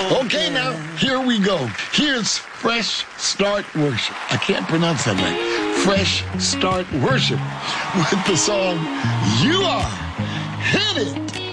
Okay, now, here we go. Here's Fresh Start Worship. I can't pronounce that right. Fresh Start Worship with the song You Are. Hit it!